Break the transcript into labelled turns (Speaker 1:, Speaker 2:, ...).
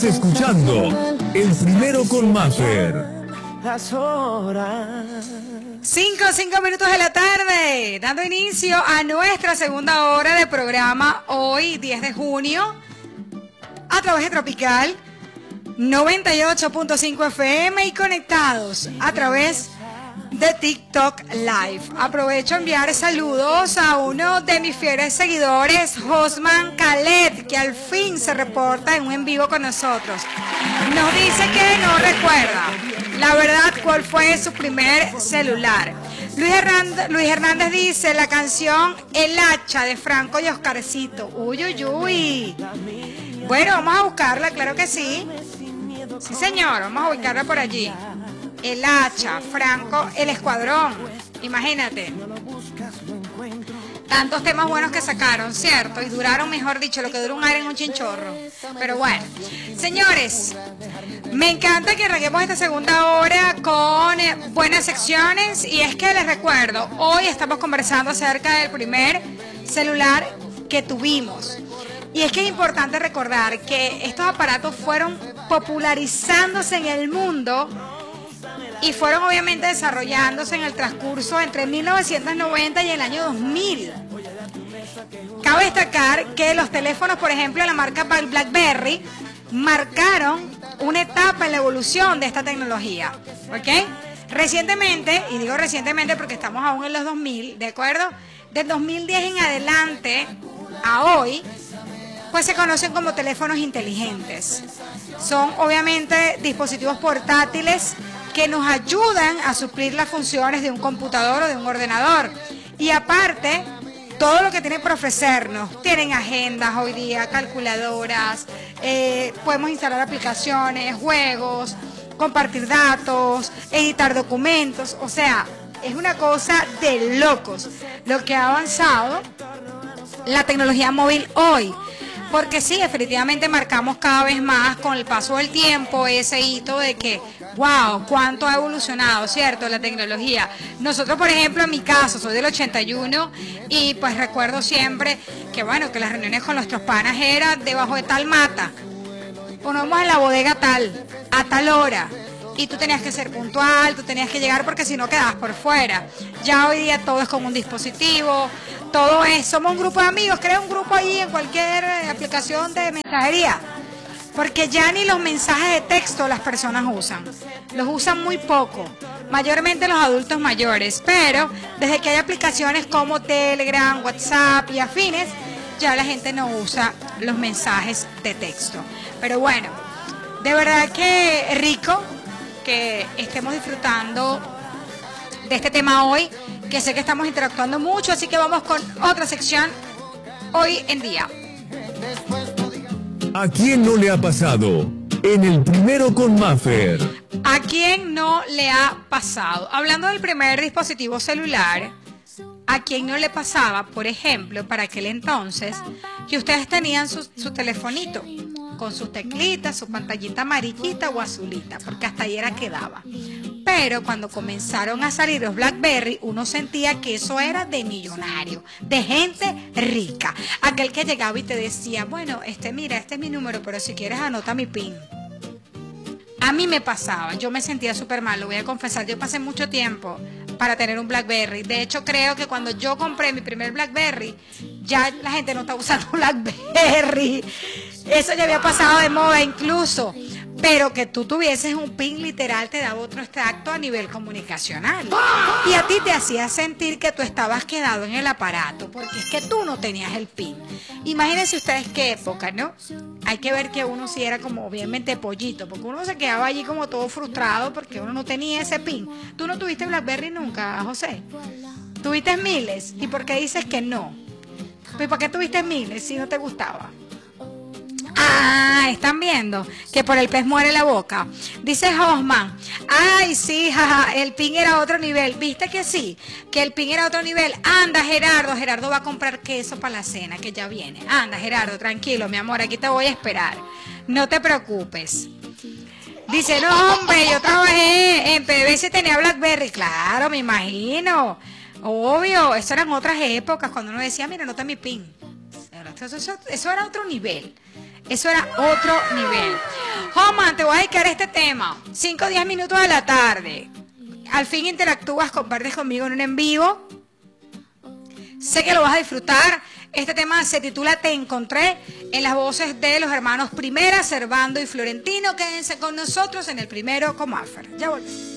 Speaker 1: Escuchando El Primero con Mafer.
Speaker 2: 5 minutos de la tarde, dando inicio a nuestra segunda hora de programa hoy, 10 de junio, a través de Tropical 98.5 FM y conectados a través de TikTok Live. Aprovecho a enviar saludos a uno de mis fieles seguidores, Josman Khaled, que al fin se reporta en un en vivo con nosotros. Nos dice que no recuerda, la verdad, cuál fue su primer celular. Luis Hernández dice la canción El Hacha de Franco y Oscarcito. Uy, uy, uy. Bueno, vamos a buscarla, claro que sí. Sí, señor, vamos a buscarla por allí. El Hacha, Franco, El Escuadrón. Imagínate. Tantos temas buenos que sacaron, ¿cierto? Y duraron, mejor dicho, lo que dura un aire en un chinchorro. Pero bueno, señores, me encanta que arranquemos esta segunda hora con buenas secciones. Y es que les recuerdo, hoy estamos conversando acerca del primer celular que tuvimos. Y es que es importante recordar que estos aparatos fueron popularizándose en el mundo y fueron obviamente desarrollándose en el transcurso entre 1990 y el año 2000. Cabe destacar que los teléfonos, por ejemplo, de la marca BlackBerry, marcaron una etapa en la evolución de esta tecnología, ¿ok? Recientemente, y digo recientemente porque estamos aún en los 2000, ¿de acuerdo? Del 2010 en adelante a hoy, pues se conocen como teléfonos inteligentes. Son obviamente dispositivos portátiles que nos ayudan a suplir las funciones de un computador o de un ordenador. Y aparte, todo lo que tienen por ofrecernos, tienen agendas hoy día, calculadoras, podemos instalar aplicaciones, juegos, compartir datos, editar documentos, o sea, es una cosa de locos lo que ha avanzado la tecnología móvil hoy. Porque sí, efectivamente marcamos cada vez más con el paso del tiempo ese hito de que, wow, cuánto ha evolucionado, ¿cierto?, la tecnología. Nosotros, por ejemplo, en mi caso, soy del 81 y pues recuerdo siempre que, bueno, que las reuniones con nuestros panas eran debajo de tal mata. O nos vamos a la bodega tal, a tal hora. Y tú tenías que ser puntual, tú tenías que llegar porque si no quedabas por fuera. Ya hoy día todo es con un dispositivo, todo es, somos un grupo de amigos, crea un grupo ahí en cualquier aplicación de mensajería. Porque ya ni los mensajes de texto las personas usan, los usan muy poco, mayormente los adultos mayores. Pero desde que hay aplicaciones como Telegram, WhatsApp y afines, ya la gente no usa los mensajes de texto. Pero bueno, de verdad que rico que estemos disfrutando de este tema hoy, que sé que estamos interactuando mucho, así que vamos con otra sección hoy en día.
Speaker 1: ¿A quién no le ha pasado? En El Primero con Mafer.
Speaker 2: ¿A quién no le ha pasado? Hablando del primer dispositivo celular, ¿a quién no le pasaba, por ejemplo, para aquel entonces, que ustedes tenían su telefonito con sus teclitas, su pantallita amarillita o azulita, porque hasta ahí era quedaba? Pero cuando comenzaron a salir los BlackBerry, uno sentía que eso era de millonario, de gente rica. Aquel que llegaba y te decía, bueno, mira, este es mi número, pero si quieres anota mi PIN. A mí me pasaba, yo me sentía súper mal, lo voy a confesar, yo pasé mucho tiempo para tener un BlackBerry. De hecho, creo que cuando yo compré mi primer BlackBerry, ya la gente no está usando BlackBerry. Eso ya había pasado de moda incluso. Pero que tú tuvieses un PIN literal te daba otro extracto a nivel comunicacional. Y a ti te hacía sentir que tú estabas quedado en el aparato, porque es que tú no tenías el PIN. Imagínense ustedes qué época, ¿no? Hay que ver que uno sí era como obviamente pollito, porque uno se quedaba allí como todo frustrado porque uno no tenía ese PIN. ¿Tú no tuviste BlackBerry nunca, José? ¿Tuviste miles? ¿Y por qué dices que no? ¿Y por qué tuviste miles si no te gustaba? Ah, están viendo que por el pez muere la boca. Dice Osman, ay sí, jaja, el PIN era otro nivel. ¿Viste que sí? Que el PIN era otro nivel. Anda, Gerardo va a comprar queso para la cena que ya viene. Anda, Gerardo, tranquilo, mi amor, aquí te voy a esperar. No te preocupes. Dice, no, hombre, yo trabajé en PBS y tenía BlackBerry. Claro, me imagino. Obvio, eso eran otras épocas cuando uno decía, mira, nota mi PIN. Eso era otro nivel. Eso era otro nivel. Homan, te voy a dedicar este tema. 5 o 10 minutos de la tarde. Al fin interactúas, compartes conmigo en un en vivo. Sé que lo vas a disfrutar. Este tema se titula Te encontré, en las voces de los hermanos Primera, Servando y Florentino. Quédense con nosotros en el Primero con Maffer. Ya volvemos.